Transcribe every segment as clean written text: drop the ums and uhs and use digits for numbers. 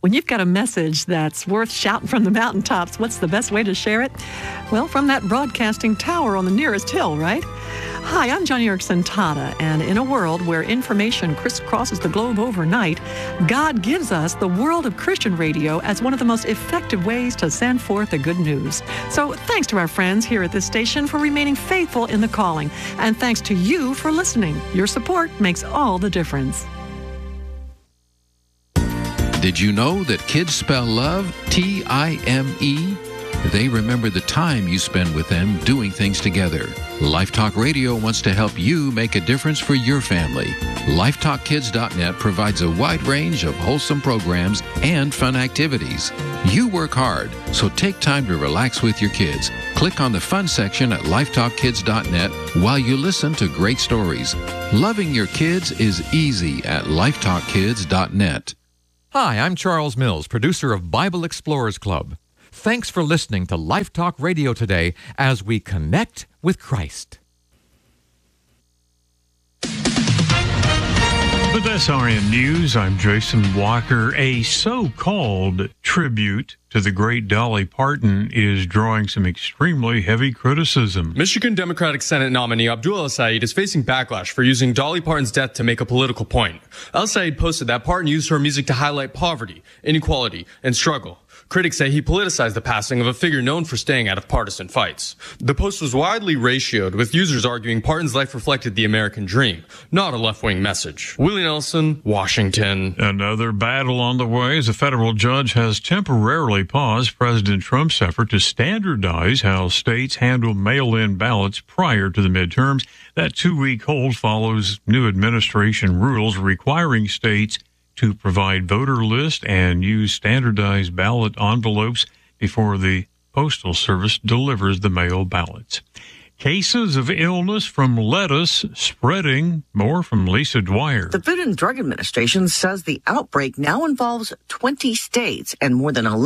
When you've got a message that's worth shouting from the mountaintops, what's the best way to share it? Well, from that broadcasting tower on the nearest hill, right? Hi, I'm Joni Eareckson Tada, and in a world where information crisscrosses the globe overnight, God gives us the world of Christian radio as one of the most effective ways to send forth the good news. So thanks to our friends here at this station for remaining faithful in the calling, and thanks to you for listening. Your support makes all the difference. Did you know that kids spell love T-I-M-E? They remember the time you spend with them doing things together. Life Talk Radio wants to help you make a difference for your family. LifeTalkKids.net provides a wide range of wholesome programs and fun activities. You work hard, so take time to relax with your kids. Click on the fun section at LifeTalkKids.net while you listen to great stories. Loving your kids is easy at LifeTalkKids.net. Hi, I'm Charles Mills, producer of Bible Explorers Club. Thanks for listening to Life Talk Radio today as we connect with Christ. With SRN News, I'm Jason Walker. A so-called tribute to the great Dolly Parton is drawing some extremely heavy criticism. Michigan Democratic Senate nominee Abdul El-Sayed is facing backlash for using Dolly Parton's death to make a political point. El-Sayed posted that Parton used her music to highlight poverty, inequality, and struggle. Critics say he politicized the passing of a figure known for staying out of partisan fights. The post was widely ratioed, with users arguing Parton's life reflected the American dream, not a left-wing message. Willie Nelson, Washington. Another battle on the way as a federal judge has temporarily paused President Trump's effort to standardize how states handle mail-in ballots prior to the midterms. That 2-week hold follows new administration rules requiring states to provide voter lists and use standardized ballot envelopes before the Postal Service delivers the mail ballots. Cases of illness from lettuce spreading. More from Lisa Dwyer. The Food and Drug Administration says the outbreak now involves 20 states and more than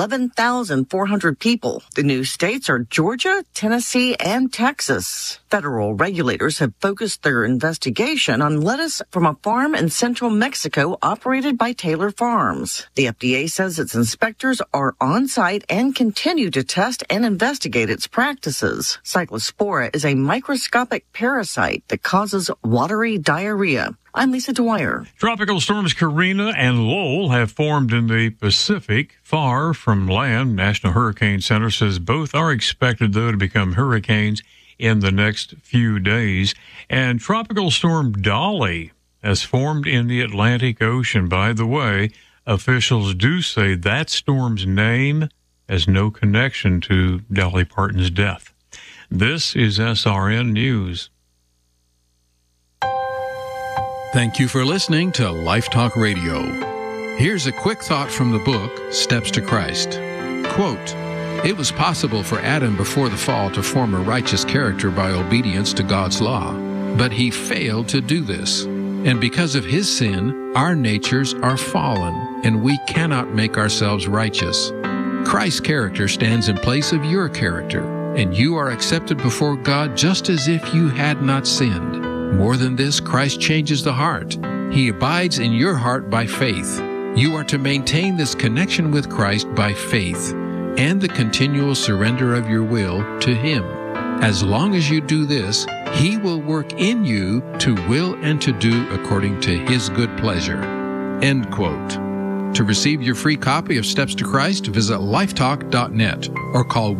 11,400 people. The new states are Georgia, Tennessee, and Texas. Federal regulators have focused their investigation on lettuce from a farm in central Mexico operated by Taylor Farms. The FDA says its inspectors are on site and continue to test and investigate its practices. Cyclospora is a microscopic parasite that causes watery diarrhea. I'm Lisa Dwyer. Tropical storms Karina and Lowell have formed in the Pacific, far from land. National Hurricane Center says both are expected, though, to become hurricanes in the next few days. And Tropical Storm Dolly has formed in the Atlantic Ocean. By the way, officials do say that storm's name has no connection to Dolly Parton's death. This is SRN News. Thank you for listening to Life Talk Radio. Here's a quick thought from the book, Steps to Christ. Quote, "It was possible for Adam before the fall to form a righteous character by obedience to God's law, but he failed to do this. And because of his sin, our natures are fallen, and we cannot make ourselves righteous. Christ's character stands in place of your character, and you are accepted before God just as if you had not sinned. More than this, Christ changes the heart. He abides in your heart by faith. You are to maintain this connection with Christ by faith and the continual surrender of your will to Him. As long as you do this, He will work in you to will and to do according to His good pleasure." End quote. To receive your free copy of Steps to Christ, visit lifetalk.net or call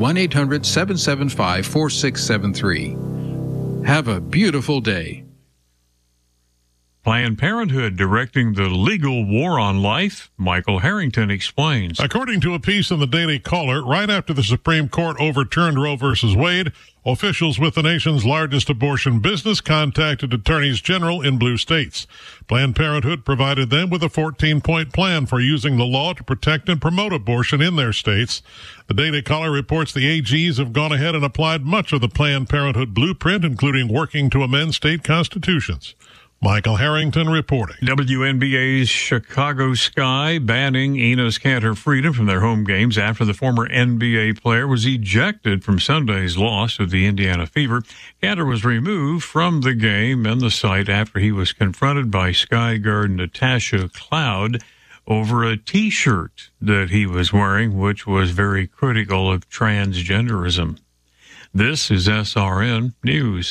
1-800-775-4673. Have a beautiful day. Planned Parenthood directing the legal war on life. Michael Harrington explains. According to a piece in the Daily Caller, right after the Supreme Court overturned Roe v. Wade, officials with the nation's largest abortion business contacted attorneys general in blue states. Planned Parenthood provided them with a 14-point plan for using the law to protect and promote abortion in their states. The Daily Caller reports the AGs have gone ahead and applied much of the Planned Parenthood blueprint, including working to amend state constitutions. Michael Harrington reporting. WNBA's Chicago Sky banning Enes Kanter Freedom from their home games after the former NBA player was ejected from Sunday's loss to the Indiana Fever. Kanter was removed from the game and the site after he was confronted by Sky guard Natasha Cloud over a T-shirt that he was wearing, which was very critical of transgenderism. This is SRN News.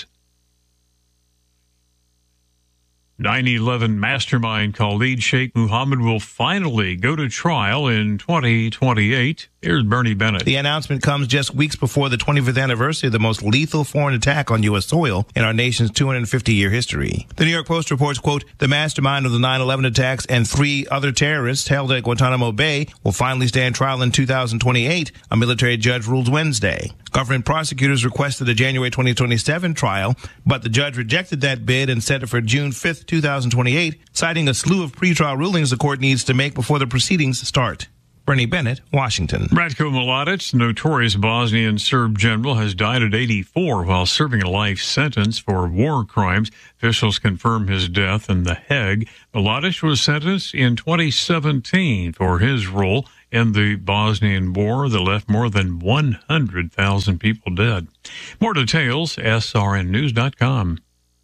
9/11 mastermind Khalid Sheikh Mohammed will finally go to trial in 2028. Here's Bernie Bennett. The announcement comes just weeks before the 25th anniversary of the most lethal foreign attack on U.S. soil in our nation's 250-year history. The New York Post reports, quote, the mastermind of the 9/11 attacks and 3 other terrorists held at Guantanamo Bay will finally stand trial in 2028, a military judge ruled Wednesday. Government prosecutors requested a January 2027 trial, but the judge rejected that bid and set it for June 5th, 2028, citing a slew of pretrial rulings the court needs to make before the proceedings start. Bernie Bennett, Washington. Ratko Mladic, the notorious Bosnian Serb general, has died at 84 while serving a life sentence for war crimes. Officials confirm his death in The Hague. Mladic was sentenced in 2017 for his role in the Bosnian War that left more than 100,000 people dead. More details, srnnews.com.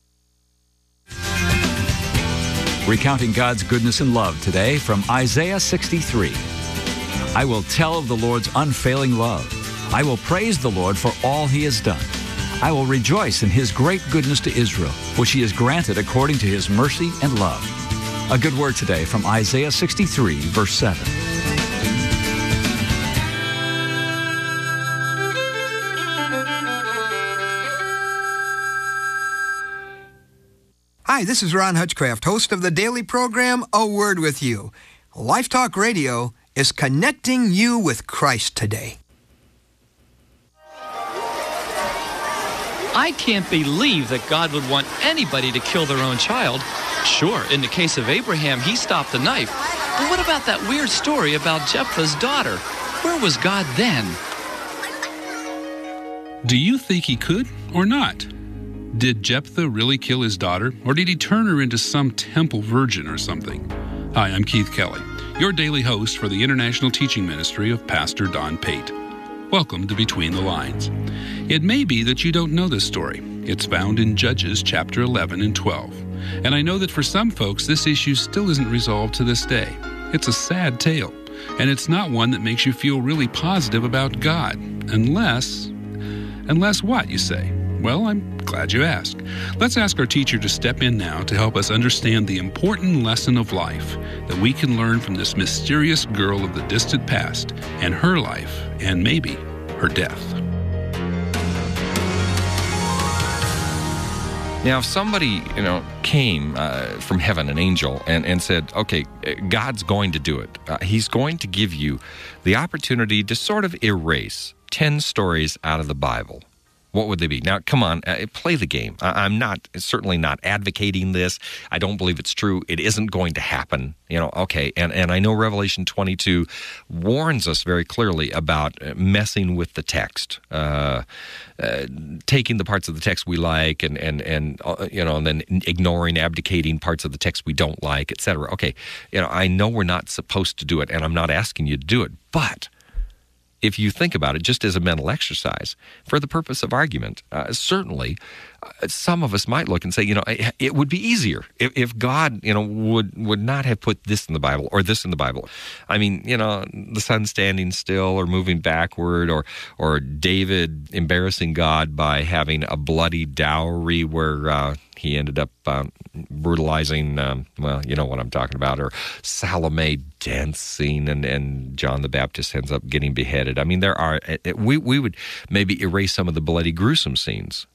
Recounting God's goodness and love today from Isaiah 63. I will tell of the Lord's unfailing love. I will praise the Lord for all he has done. I will rejoice in his great goodness to Israel, which he has granted according to his mercy and love. A good word today from Isaiah 63, verse 7. Hi, this is Ron Hutchcraft, host of the daily program, A Word With You. Life Talk Radio is connecting you with Christ today. I can't believe that God would want anybody to kill their own child. Sure, in the case of Abraham, he stopped the knife. But what about that weird story about Jephthah's daughter? Where was God then? Do you think he could or not? Did Jephthah really kill his daughter, or did he turn her into some temple virgin or something? Hi, I'm Keith Kelly, your daily host for the International Teaching Ministry of Pastor Don Pate. Welcome to Between the Lines. It may be that you don't know this story. It's found in Judges chapter 11 and 12. And I know that for some folks, this issue still isn't resolved to this day. It's a sad tale, and it's not one that makes you feel really positive about God. Unless what, you say? Well, I'm glad you asked. Let's ask our teacher to step in now to help us understand the important lesson of life that we can learn from this mysterious girl of the distant past and her life and maybe her death. Now, if somebody, came from heaven, an angel, and said, okay, God's going to do it. He's going to give you the opportunity to sort of erase 10 stories out of the Bible. What would they be? Now, come on, play the game. I'm certainly not advocating this. I don't believe it's true. It isn't going to happen. Okay. And I know Revelation 22 warns us very clearly about messing with the text, taking the parts of the text we like and then ignoring, abdicating parts of the text we don't like, etc. Okay. I know we're not supposed to do it, and I'm not asking you to do it, but if you think about it just as a mental exercise, for the purpose of argument, certainly some of us might look and say, it would be easier if God, would not have put this in the Bible or this in the Bible. I mean, the sun standing still or moving backward or David embarrassing God by having a bloody dowry where he ended up brutalizing, you know what I'm talking about, or Salome dancing and John the Baptist ends up getting beheaded. I mean, we would maybe erase some of the bloody, gruesome scenes.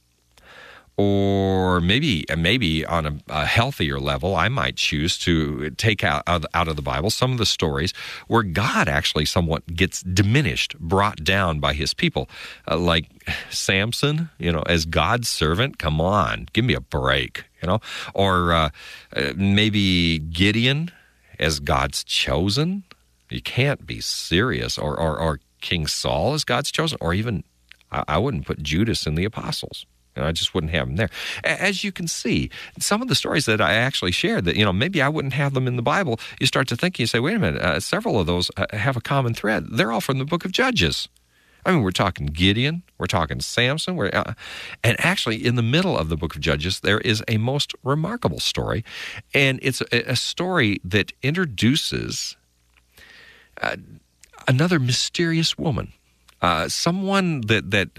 Or maybe on a healthier level, I might choose to take out of the Bible some of the stories where God actually somewhat gets diminished, brought down by his people. Like Samson, as God's servant, come on, give me a break, Or maybe Gideon as God's chosen. You can't be serious. Or King Saul as God's chosen. Or even, I wouldn't put Judas in the apostles. I just wouldn't have them there. As you can see, some of the stories that I actually shared that, maybe I wouldn't have them in the Bible, you start to think, you say, wait a minute, several of those have a common thread. They're all from the book of Judges. I mean, we're talking Gideon, we're talking Samson, and actually in the middle of the book of Judges, there is a most remarkable story, and it's a story that introduces Another mysterious woman, someone that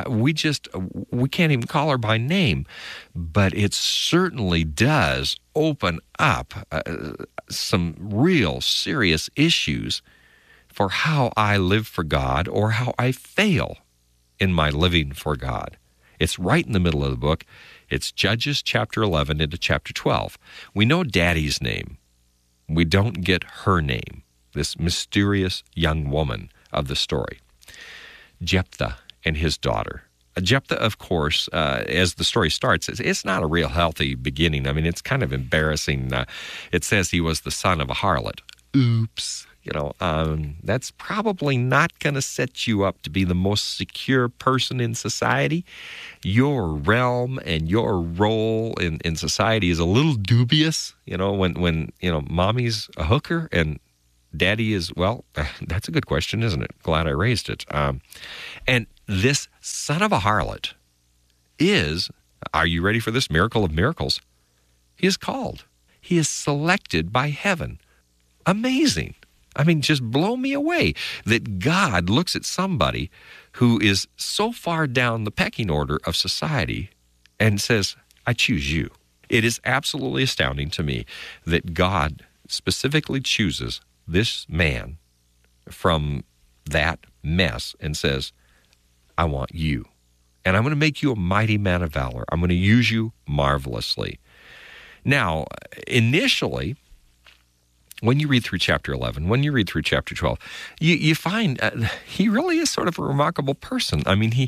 we can't even call her by name, but it certainly does open up some real serious issues for how I live for God or how I fail in my living for God. It's right in the middle of the book. It's Judges chapter 11 into chapter 12. We know Daddy's name. We don't get her name, this mysterious young woman of the story. Jephthah and his daughter. Jephthah, of course, as the story starts, it's not a real healthy beginning. I mean, it's kind of embarrassing. It says he was the son of a harlot. Oops. That's probably not going to set you up to be the most secure person in society. Your realm and your role in society is a little dubious, when mommy's a hooker and daddy is, well, that's a good question, isn't it? Glad I raised it. And this son of a harlot is, are you ready for this miracle of miracles? He is called. He is selected by heaven. Amazing. I mean, just blow me away that God looks at somebody who is so far down the pecking order of society and says, I choose you. It is absolutely astounding to me that God specifically chooses this man from that mess and says, I want you. And I'm going to make you a mighty man of valor. I'm going to use you marvelously. Now, initially, when you read through chapter 11, when you read through chapter 12, you find he really is sort of a remarkable person. I mean,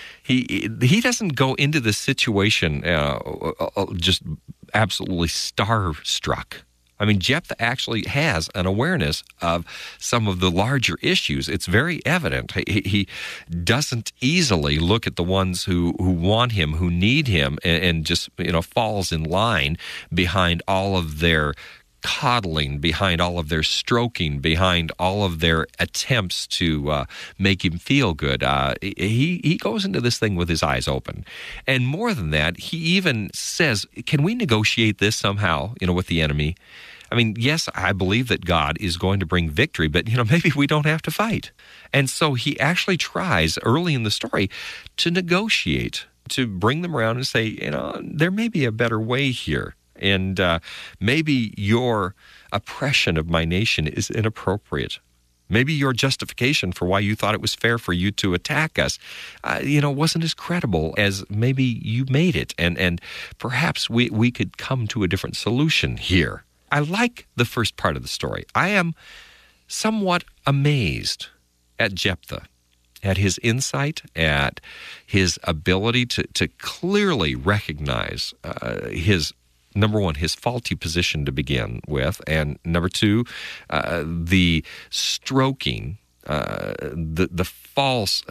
he doesn't go into this situation just absolutely starstruck. I mean, Jephthah actually has an awareness of some of the larger issues. It's very evident. He doesn't easily look at the ones who want him, who need him, and just falls in line behind all of their coddling, behind all of their stroking, behind all of their attempts to make him feel good. He goes into this thing with his eyes open. And more than that, he even says, can we negotiate this somehow, with the enemy? I mean, yes, I believe that God is going to bring victory, but, maybe we don't have to fight. And so he actually tries early in the story to negotiate, to bring them around and say, there may be a better way here. And maybe your oppression of my nation is inappropriate. Maybe your justification for why you thought it was fair for you to attack us, wasn't as credible as maybe you made it. And perhaps we could come to a different solution here. I like the first part of the story. I am somewhat amazed at Jephthah, at his insight, at his ability to clearly recognize his, number one, his faulty position to begin with, and number two, the stroking, the false,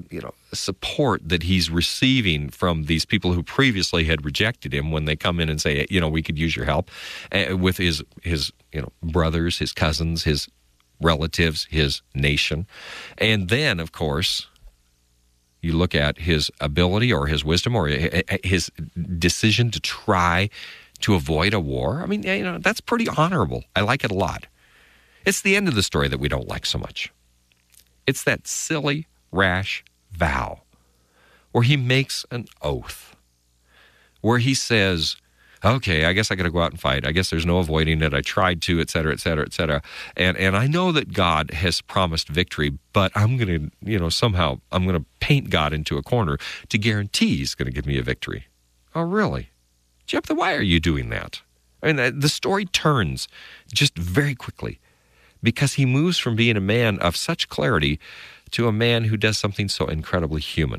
support that he's receiving from these people who previously had rejected him when they come in and say, we could use your help, with his brothers, his cousins, his relatives, his nation. And then, of course, you look at his ability or his wisdom or his decision to try to avoid a war. I mean, that's pretty honorable. I like it a lot. It's the end of the story that we don't like so much. It's that silly, rash vow where he makes an oath, where he says, okay, I guess I got to go out and fight. I guess there's no avoiding it. I tried to, et cetera, et cetera, et cetera. And I know that God has promised victory, but I'm going to, somehow I'm going to paint God into a corner to guarantee he's going to give me a victory. Oh, really? Jephthah, why are you doing that? I mean, the story turns just very quickly because he moves from being a man of such clarity to a man who does something so incredibly human.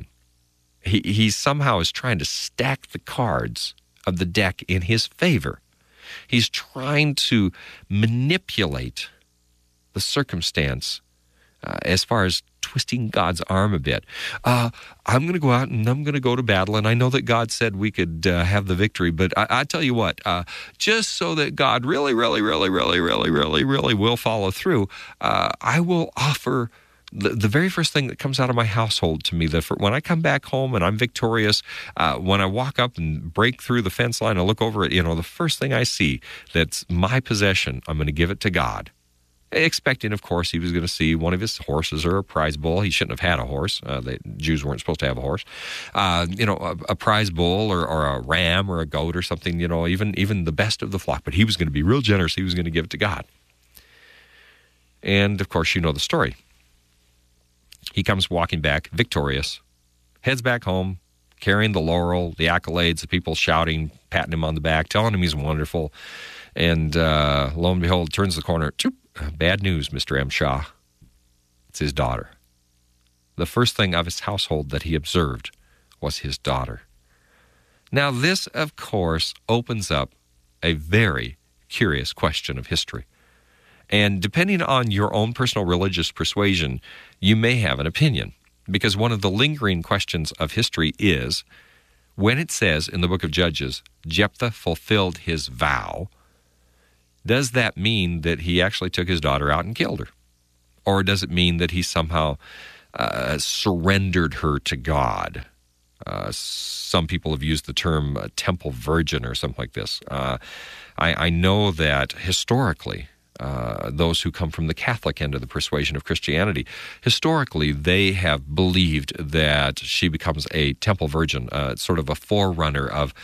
He somehow is trying to stack the cards of the deck in his favor. He's trying to manipulate the circumstance as far as twisting God's arm a bit. I'm going to go out and I'm going to go to battle, and I know that God said we could have the victory, but I tell you what, just so that God really, really, really, really, really, really, really will follow through, I will offer the very first thing that comes out of my household to me, when I come back home and I'm victorious, when I walk up and break through the fence line, I look over at, the first thing I see that's my possession, I'm going to give it to God. expecting, of course, he was going to see one of his horses or a prize bull. He shouldn't have had a horse. The Jews weren't supposed to have a horse. A prize bull or a ram or a goat or something, even the best of the flock. But he was going to be real generous. He was going to give it to God. And, of course, you know the story. He comes walking back victorious, heads back home, carrying the laurel, the accolades, the people shouting, patting him on the back, telling him he's wonderful. And lo and behold, turns the corner. Bad news, Mr. M. Shah. It's his daughter. The first thing of his household that he observed was his daughter. Now, this, of course, opens up a very curious question of history. And depending on your own personal religious persuasion, you may have an opinion. Because one of the lingering questions of history is, when it says in the book of Judges, Jephthah fulfilled his vow, does that mean that he actually took his daughter out and killed her? Or does it mean that he somehow surrendered her to God? Some people have used the term temple virgin or something like this. I know that historically, those who come from the Catholic end of the persuasion of Christianity, historically they have believed that she becomes a temple virgin, sort of a forerunner of